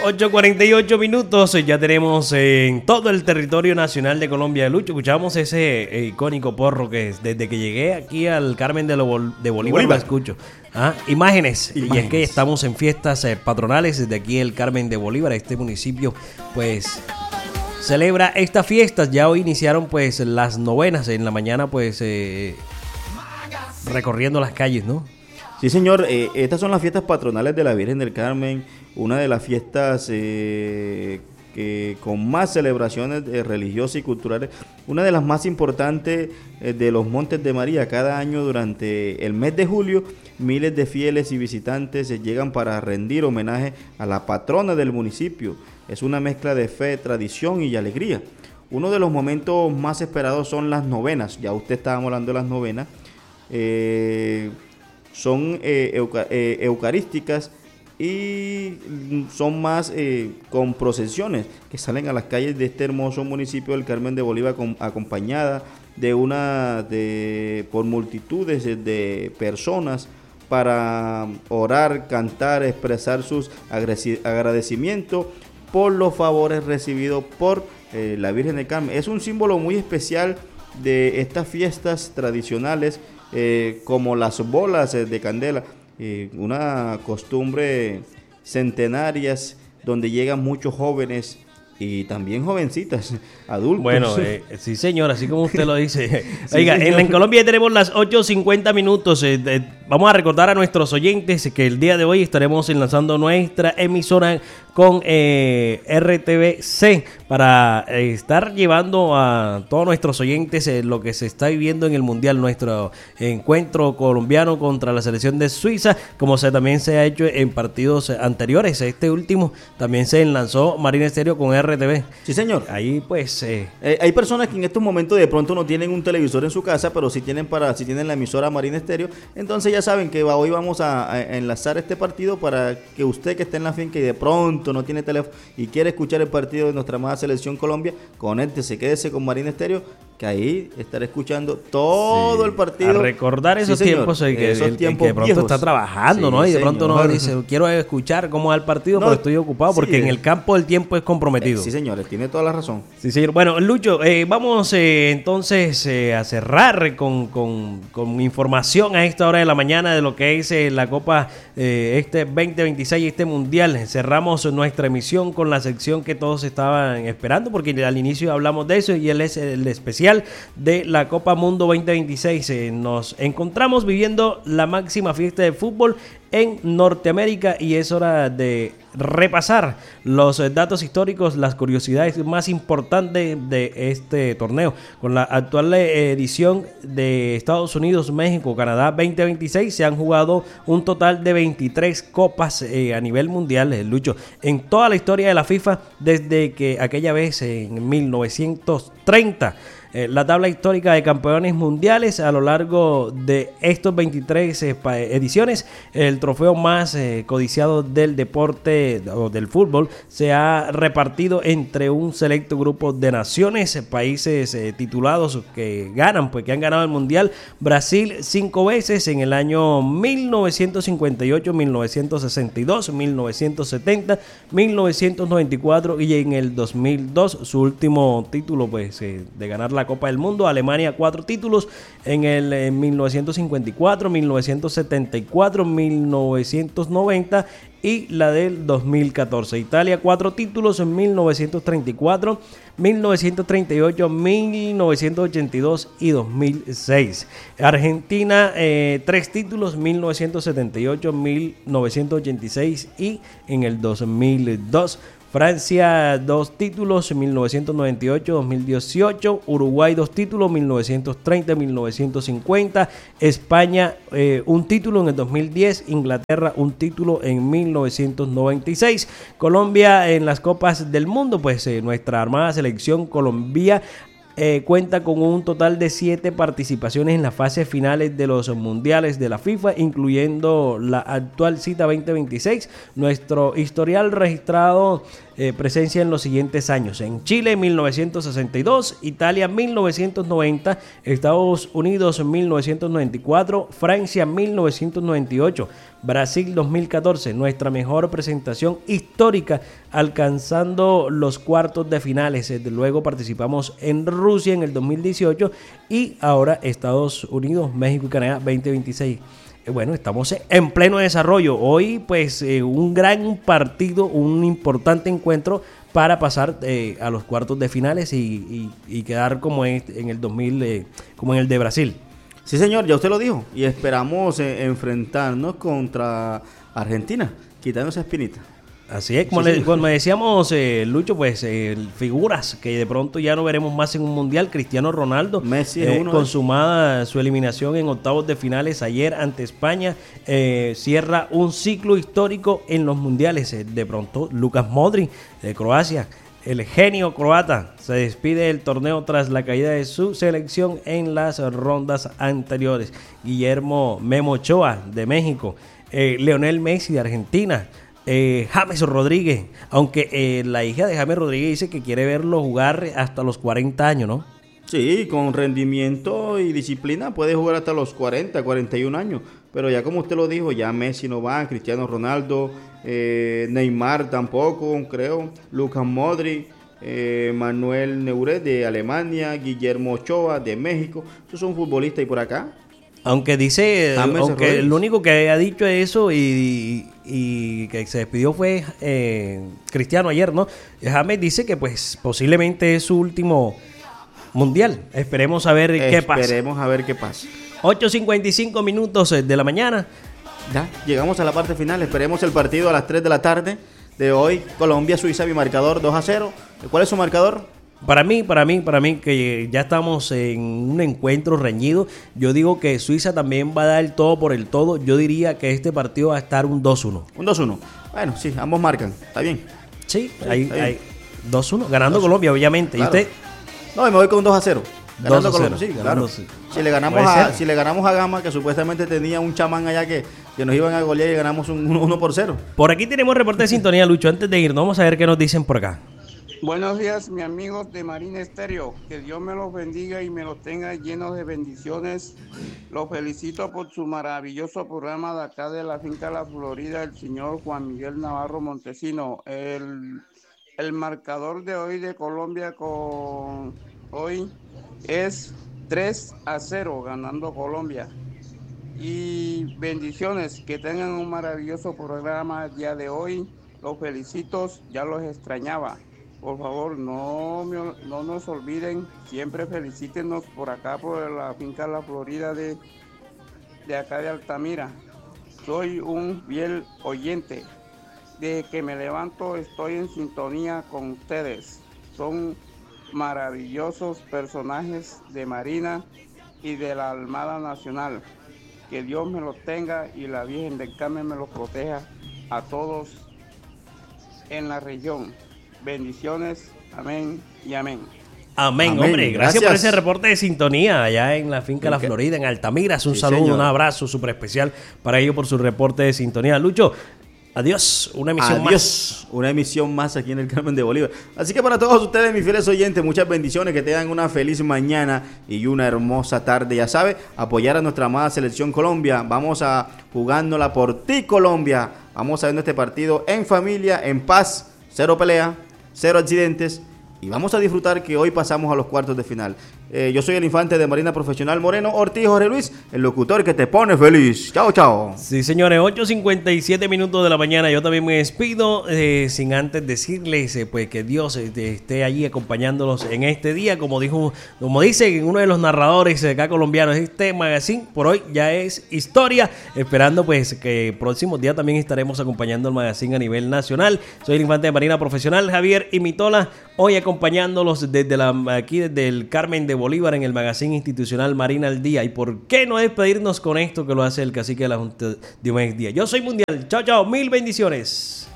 8:48, ya tenemos en todo el territorio nacional de Colombia. Lucho, escuchamos ese icónico porro que desde que llegué aquí al Carmen de Bolívar lo escucho. Imágenes. Y es que estamos en fiestas patronales desde aquí el Carmen de Bolívar. Este municipio pues celebra estas fiestas. Ya hoy iniciaron pues las novenas. En la mañana pues recorriendo las calles, ¿no? Sí, señor. Estas son las fiestas patronales de la Virgen del Carmen, una de las fiestas que con más celebraciones religiosas y culturales, una de las más importantes de los Montes de María. Cada año durante el mes de julio, miles de fieles y visitantes llegan para rendir homenaje a la patrona del municipio. Es una mezcla de fe, tradición y alegría. Uno de los momentos más esperados son las novenas. Ya usted estaba hablando de las novenas. Son eucarísticas y son más con procesiones que salen a las calles de este hermoso municipio del Carmen de Bolívar, acompañada por multitudes de personas para orar, cantar, expresar sus agradecimientos por los favores recibidos por la Virgen del Carmen. Es un símbolo muy especial de estas fiestas tradicionales, como las bolas de candela, una costumbre centenarias donde llegan muchos jóvenes y también jovencitas, adultos. Bueno, sí señor, así como usted lo dice. Oiga, en Colombia tenemos las 8:50. Vamos a recordar a nuestros oyentes que el día de hoy estaremos enlazando nuestra emisora con RTVC para estar llevando a todos nuestros oyentes lo que se está viviendo en el Mundial, nuestro encuentro colombiano contra la selección de Suiza, como también se ha hecho en partidos anteriores. Este último también se enlazó Marina Estéreo con RTV. Sí, señor. Ahí pues... hay personas que en estos momentos de pronto no tienen un televisor en su casa, pero si tienen la emisora Marina Estéreo, entonces ya saben que hoy vamos a enlazar este partido para que usted que esté en la finca y de pronto no tiene teléfono y quiere escuchar el partido de nuestra amada selección Colombia, conéctese, quédese con Marina Estéreo, que ahí estaré escuchando todo el partido. A recordar esos tiempos, que de pronto viejos está trabajando, ¿no? Y de pronto no dice, quiero escuchar cómo va el partido, pero estoy ocupado, porque en el campo el tiempo es comprometido. Sí, señores, tiene toda la razón. Sí, señor. Bueno, Lucho, vamos entonces a cerrar con información a esta hora de la mañana de lo que es la Copa 2026, este Mundial. Cerramos nuestra emisión con la sección que todos estaban esperando, porque al inicio hablamos de eso y él es el especial de la Copa Mundo 2026. Nos encontramos viviendo la máxima fiesta de fútbol en Norteamérica y es hora de repasar los datos históricos, las curiosidades más importantes de este torneo. Con la actual edición de Estados Unidos, México, Canadá 2026 se han jugado un total de 23 copas a nivel mundial, Lucho, en toda la historia de la FIFA desde que aquella vez en 1930. La tabla histórica de campeones mundiales a lo largo de estos 23 ediciones, el trofeo más codiciado del deporte o del fútbol se ha repartido entre un selecto grupo de naciones, países titulados que han ganado el mundial. Brasil 5 veces en el año 1958, 1962, 1970, 1994 y en el 2002 su último título de ganar la Copa del Mundo. Alemania 4 títulos en el 1954, 1974, 1990 y la del 2014. Italia 4 títulos en 1934, 1938, 1982 y 2006. Argentina 3 títulos, 1978, 1986 y en el 2002. Francia 2 títulos, 1998, 2018. Uruguay 2 títulos, 1930, 1950. España 1 título en el 2010. Inglaterra 1 título en 1996. Colombia en las Copas del Mundo, nuestra armada selección Colombia cuenta con un total de 7 participaciones en las fases finales de los mundiales de la FIFA, incluyendo la actual cita 2026. Nuestro historial registrado presencia en los siguientes años: en Chile 1962, Italia 1990, Estados Unidos 1994, Francia 1998, Brasil 2014, nuestra mejor presentación histórica, alcanzando los cuartos de finales. Luego participamos en Rusia en el 2018 y ahora Estados Unidos, México y Canadá 2026. Bueno, estamos en pleno desarrollo. Hoy, pues, un gran partido, un importante encuentro para pasar a los cuartos de finales y quedar como en el 2000, como en el de Brasil. Sí, señor, ya usted lo dijo. Y esperamos enfrentarnos contra Argentina, quitando esa espinita. Así es, como decíamos, Lucho, pues figuras que de pronto ya no veremos más en un mundial. Cristiano Ronaldo, Messi consumada su eliminación en octavos de finales ayer ante España, cierra un ciclo histórico en los mundiales. De pronto, Lucas Modric de Croacia, el genio croata, se despide del torneo tras la caída de su selección en las rondas anteriores. Guillermo Memo Ochoa de México, Lionel Messi de Argentina, James Rodríguez, aunque la hija de James Rodríguez dice que quiere verlo jugar hasta los 40 años, ¿no? Sí, con rendimiento y disciplina puede jugar hasta los 40, 41 años. Pero ya como usted lo dijo, ya Messi no va, Cristiano Ronaldo, Neymar tampoco, creo, Lucas Modric, Manuel Neuer de Alemania, Guillermo Ochoa de México. Esos son futbolistas y por acá. Aunque dice, aunque el único que ha dicho eso y que se despidió fue Cristiano ayer, ¿no? James dice que pues posiblemente es su último mundial. Esperemos a ver qué pasa. Esperemos a ver qué pasa. 8:55 minutos de la mañana. Ya, llegamos a la parte final. Esperemos el partido a las 3 de la tarde de hoy. Colombia-Suiza, mi marcador 2-0. ¿Cuál es su marcador? Para mí, que ya estamos en un encuentro reñido, yo digo que Suiza también va a dar el todo por el todo. Yo diría que este partido va a estar un 2-1. Un 2-1. Bueno, sí, ambos marcan. ¿Está bien? Sí, hay 2-1. Ganando 2-1. Colombia, obviamente. Claro. ¿Y usted? No, me voy con 2-0. Ganando 2-0. Colombia, sí, claro. Si le ganamos a Gama, que supuestamente tenía un chamán allá que nos iban a golear, y ganamos un 1-0. Por aquí tenemos reporte de sintonía, Lucho. Antes de irnos, vamos a ver qué nos dicen por acá. Buenos días, mis amigos de Marina Estéreo. Que Dios me los bendiga y me los tenga llenos de bendiciones. Los felicito por su maravilloso programa de acá de la finca La Florida, el señor Juan Miguel Navarro Montesino. El marcador de hoy de Colombia hoy es 3-0, ganando Colombia. Y bendiciones, que tengan un maravilloso programa el día de hoy. Los felicito, ya los extrañaba. Por favor, no nos olviden, siempre felicítenos por acá, por la finca La Florida de acá de Altamira. Soy un fiel oyente. Desde que me levanto estoy en sintonía con ustedes. Son maravillosos personajes de Marina y de la Armada Nacional. Que Dios me los tenga y la Virgen del Carmen me los proteja a todos en la región. Bendiciones, amén y amén. Amén, hombre. Gracias por ese reporte de sintonía allá en la finca La Florida, en Altamira. Un saludo, señor. Un abrazo súper especial para ellos por su reporte de sintonía. Lucho, adiós, una emisión más. Una emisión más aquí en el Carmen de Bolívar. Así que para todos ustedes, mis fieles oyentes, muchas bendiciones, que tengan una feliz mañana y una hermosa tarde. Ya sabe, apoyar a nuestra amada selección Colombia. Vamos a jugándola por ti, Colombia. Vamos a ver este partido en familia, en paz, cero pelea, cero accidentes. Y vamos a disfrutar que hoy pasamos a los cuartos de final. Yo soy el infante de Marina Profesional Moreno Ortiz Jorge Luis, el locutor que te pone feliz. Chao, chao. Sí, señores, 8:57 minutos de la mañana. Yo también me despido sin antes decirles pues que Dios esté allí acompañándolos en este día. Como dice uno de los narradores acá colombianos, este magazine por hoy ya es historia. Esperando pues que próximos días también estaremos acompañando el magazine a nivel nacional. Soy el infante de Marina Profesional Javier Imitola, hoy acompañándolos desde el Carmen de Bolívar en el magazine institucional Marina al Día. ¿Y por qué no despedirnos con esto que lo hace el cacique de la Junta, Diomedes Díaz? Yo soy Mundial. Chao, chao. Mil bendiciones.